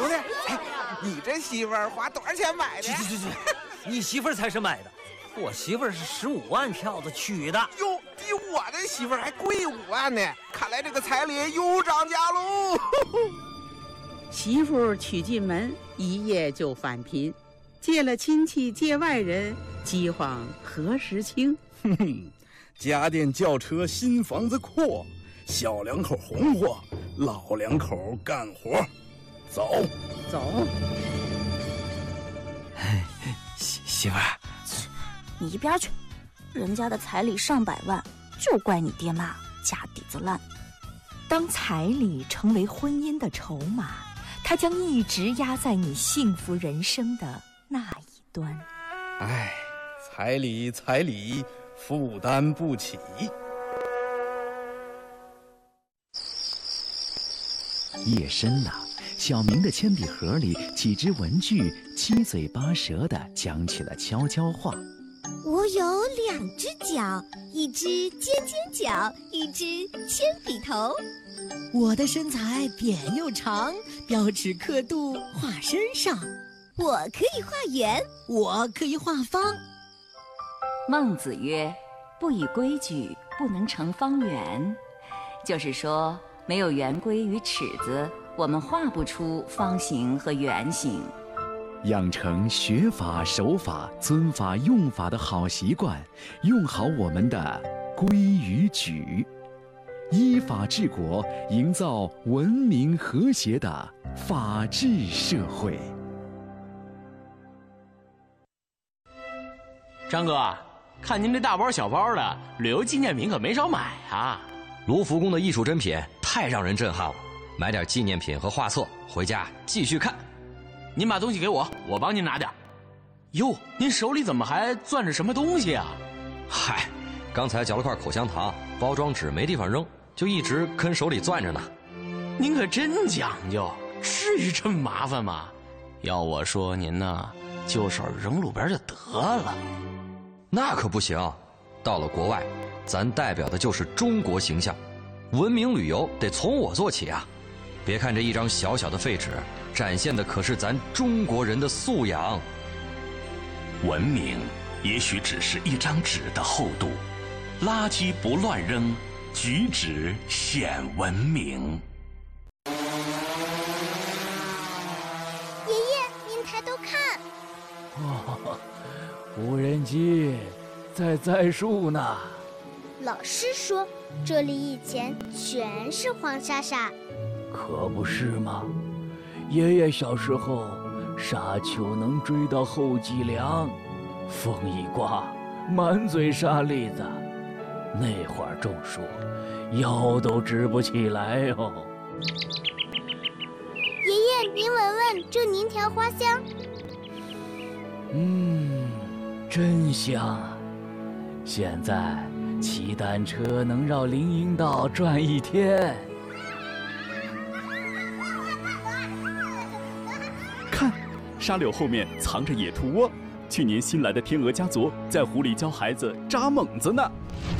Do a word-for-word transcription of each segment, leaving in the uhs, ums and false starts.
兄弟，哎，你这媳妇儿花多少钱买的？ 去去去去，你媳妇儿才是买的，我媳妇儿是十五万票子娶的。 哟，比我的媳妇儿还贵五万呢！看来这个彩礼又涨价喽。 媳妇娶进门，一夜就返贫，借了亲戚借外人，饥荒何时清？ 哼哼，家电轿车新房子阔，小两口红火，老两口干活。走走。 媳媳妇儿， 你一边去！人家的彩礼上百万，就怪你爹妈家底子烂。 当彩礼成为婚姻的筹码，它将一直压在你幸福人生的那一端。 哎，彩礼彩礼，负担不起。 夜深了，小明的铅笔盒里几只文具七嘴八舌地讲起了悄悄话。 我有两只脚，一只尖尖角，一只铅笔头。 我的身材扁又长，标尺刻度画身上。 我可以画圆， 我可以画方。 孟子曰：不以规矩，不能成方圆。就是说，没有圆规与尺子，我们画不出方形和圆形。 养成学法、守法、尊法、用法的好习惯，用好我们的规与矩，依法治国，营造文明和谐的法治社会。 张哥，看您这大包小包的，旅游纪念品可没少买啊！ 卢浮宫的艺术珍品太让人震撼了，买点纪念品和画册回家继续看。 您把东西给我，我帮您拿点。哟，您手里怎么还攥着什么东西啊？ 嗨，刚才嚼了块口香糖，包装纸没地方扔，就一直跟手里攥着呢。 您可真讲究，至于这么麻烦吗？要我说您呢，就手扔路边就得了。 那可不行，到了国外，咱代表的就是中国形象，文明旅游得从我做起啊！别看这一张小小的废纸，展现的可是咱中国人的素养。 文明也许只是一张纸的厚度，垃圾不乱扔，举止显文明。 爷爷，您抬头看。 哇，无人机在栽树呢。 老师说，这里以前全是黄沙沙。 可不是吗？爷爷小时候，沙丘能追到后脊梁，风一刮，满嘴沙粒子。那会儿种树，腰都直不起来哦。 爷爷，您闻闻这泥条花香。 嗯，真香啊！现在骑单车能绕林荫道转一天。 看，沙柳后面藏着野兔窝，去年新来的天鹅家族在湖里教孩子扎猛子呢。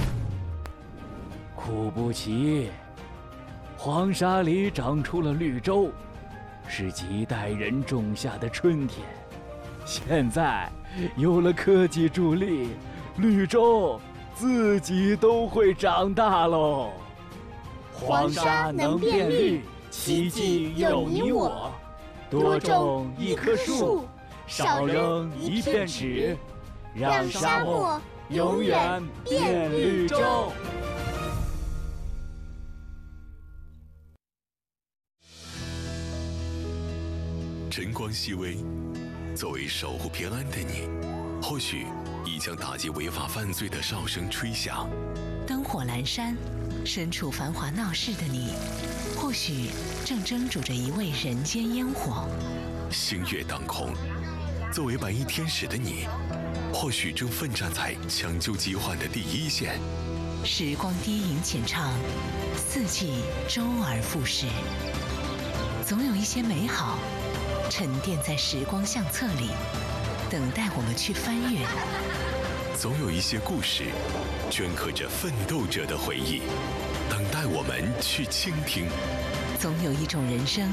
苦不齐，黄沙里长出了绿洲，是几代人种下的春天。现在有了科技助力，绿洲自己都会长大喽。 黄沙能变绿，奇迹有你我。多种一棵树，少扔一片纸，让沙漠永远变绿洲。 晨光熹微，作为守护平安的你，或许已将打击违法犯罪的哨声吹响。 灯火阑珊，身处繁华闹市的你，或许正蒸煮着一味人间烟火。 星月当空，作为白衣天使的你，或许正奋战在抢救疾患的第一线。 时光低吟浅唱，四季周而复始。总有一些美好沉淀在时光相册里，等待我们去翻阅。 总有一些故事镌刻着奋斗者的回忆，等待我们去倾听。 总有一种人生